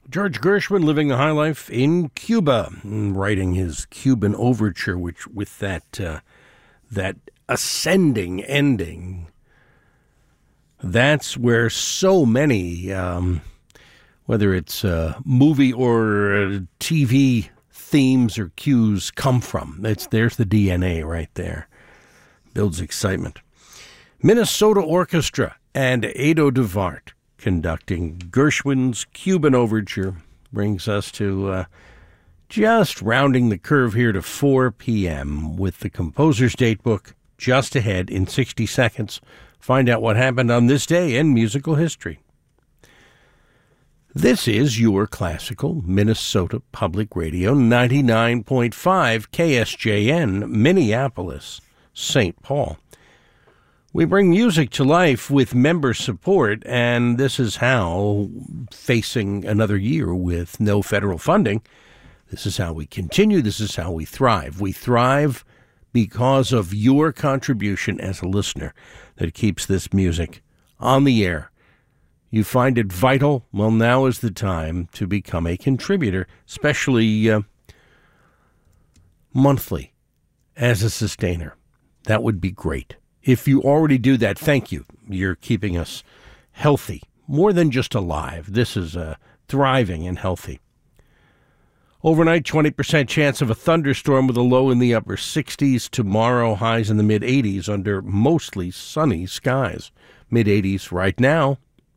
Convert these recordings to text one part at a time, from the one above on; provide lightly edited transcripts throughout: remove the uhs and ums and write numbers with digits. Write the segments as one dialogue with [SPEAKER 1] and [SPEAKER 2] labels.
[SPEAKER 1] George Gershwin living the high life in Cuba, writing his Cuban overture, which with that ascending ending. That's where so many, whether it's movie or TV themes or cues come from. There's the DNA right there. Builds excitement. Minnesota Orchestra and Ado DeVart conducting Gershwin's Cuban Overture brings us to just rounding the curve here to 4 p.m. with the Composer's Datebook just ahead in 60 seconds. Find out what happened on this day in musical history. This is your classical Minnesota Public Radio 99.5 KSJN, Minneapolis, St. Paul. We bring music to life with member support, and this is how, facing another year with no federal funding, this is how we continue, this is how we thrive. We thrive because of your contribution as a listener that keeps this music on the air. You find it vital? Well, now is the time to become a contributor, especially monthly as a sustainer. That would be great. If you already do that, thank you. You're keeping us healthy, more than just alive. This is thriving and healthy. Overnight, 20% chance of a thunderstorm with a low in the upper 60s. Tomorrow, highs in the mid-80s under mostly sunny skies. Mid-80s right now.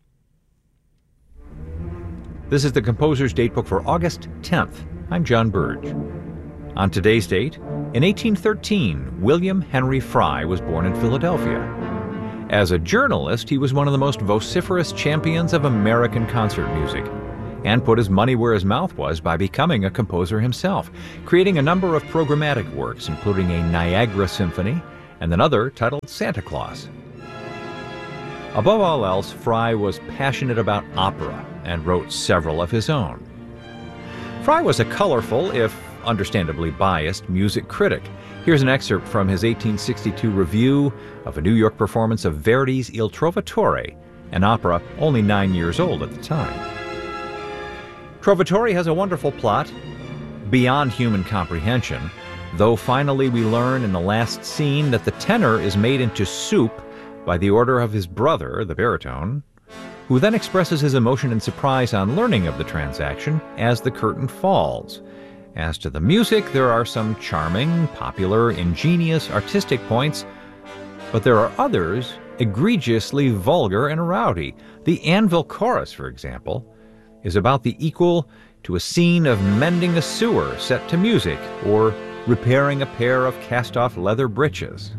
[SPEAKER 2] This is the Composer's Datebook for August 10th. I'm John Burge. On today's date, in 1813, William Henry Fry was born in Philadelphia. As a journalist, he was one of the most vociferous champions of American concert music, and put his money where his mouth was by becoming a composer himself, creating a number of programmatic works, including a Niagara Symphony and another titled Santa Claus. Above all else, Fry was passionate about opera and wrote several of his own. Fry was a colorful, if understandably biased, music critic. Here's an excerpt from his 1862 review of a New York performance of Verdi's Il Trovatore, an opera only 9 years old at the time. Trovatore has a wonderful plot, beyond human comprehension, though finally we learn in the last scene that the tenor is made into soup by the order of his brother, the baritone, who then expresses his emotion and surprise on learning of the transaction as the curtain falls. As to the music, there are some charming, popular, ingenious, artistic points, but there are others egregiously vulgar and rowdy. The Anvil Chorus, for example, is about the equal to a scene of mending a sewer set to music or repairing a pair of cast-off leather breeches.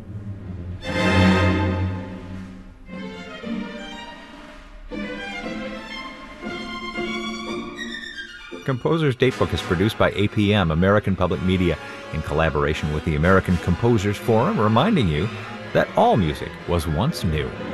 [SPEAKER 2] Composer's Datebook is produced by APM, American Public Media, in collaboration with the American Composers Forum, reminding you that all music was once new.